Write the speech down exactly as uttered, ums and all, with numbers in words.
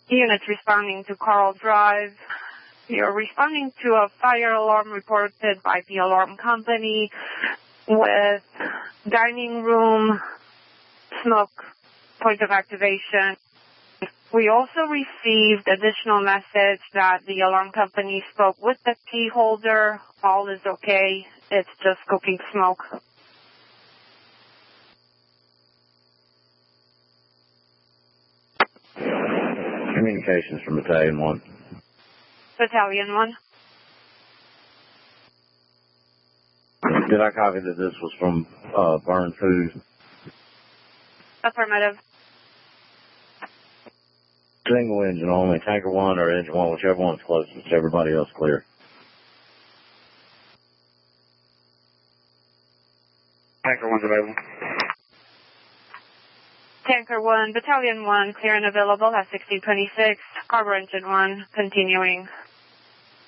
Units responding to Coral Drive. You're responding to a fire alarm reported by the alarm company with dining room smoke point of activation. We also received additional message that the alarm company spoke with the key holder. All is okay. It's just cooking smoke. Communications from Battalion one. Battalion one. Did I copy that this was from uh, Burn two? Affirmative. Single engine only, tanker one or engine one, whichever one's closest. Everybody else clear. Tanker one's available. Tanker one, Battalion one, clear and available at sixteen twenty-six. Cargo engine one, continuing.